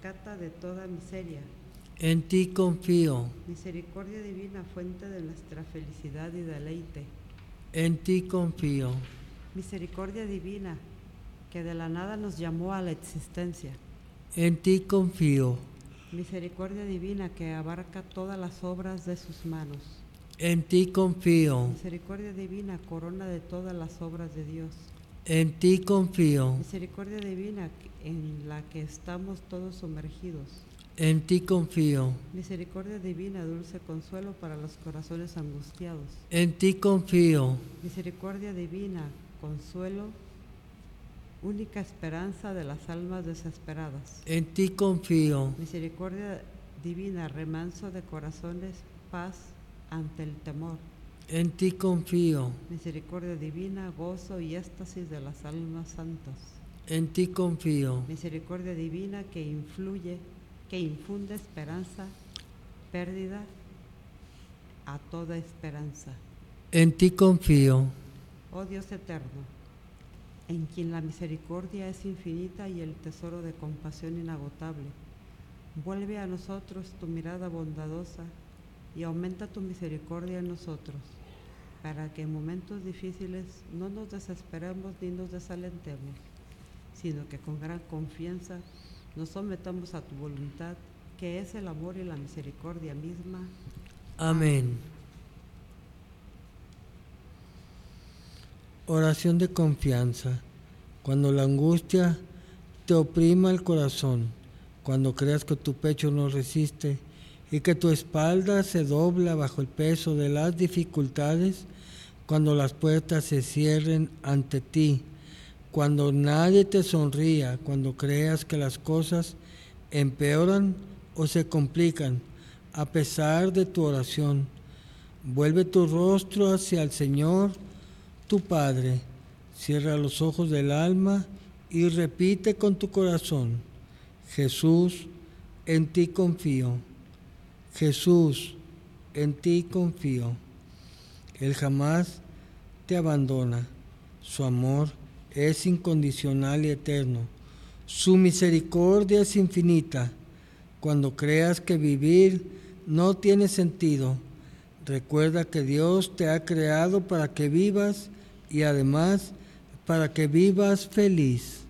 rescata de toda miseria. En ti confío. Misericordia divina, fuente de nuestra felicidad y deleite. En ti confío. Misericordia divina, que de la nada nos llamó a la existencia. En ti confío. Misericordia divina, que abarca todas las obras de sus manos. En ti confío. Misericordia divina, corona de todas las obras de Dios. En ti confío. Misericordia divina, en la que estamos todos sumergidos. En ti confío. Misericordia divina, dulce consuelo para los corazones angustiados. En ti confío. Misericordia divina, consuelo, única esperanza de las almas desesperadas. En ti confío. Misericordia divina, remanso de corazones, paz ante el temor. En ti confío. Misericordia divina, gozo y éxtasis de las almas santas. En ti confío. Misericordia divina, que infunde esperanza, pérdida a toda esperanza. En ti confío. Oh Dios eterno, en quien la misericordia es infinita y el tesoro de compasión inagotable, vuelve a nosotros tu mirada bondadosa y aumenta tu misericordia en nosotros, para que en momentos difíciles no nos desesperemos ni nos desalentemos, sino que con gran confianza nos sometamos a tu voluntad, que es el amor y la misericordia misma. Amén. Oración de confianza. Cuando la angustia te oprima el corazón, cuando creas que tu pecho no resiste y que tu espalda se dobla bajo el peso de las dificultades, cuando las puertas se cierren ante ti, cuando nadie te sonría, cuando creas que las cosas empeoran o se complican a pesar de tu oración, vuelve tu rostro hacia el Señor, tu Padre, cierra los ojos del alma y repite con tu corazón: Jesús, en ti confío. Jesús, en ti confío. Él jamás te abandona. Su amor es incondicional y eterno. Su misericordia es infinita. Cuando creas que vivir no tiene sentido, recuerda que Dios te ha creado para que vivas y además para que vivas feliz.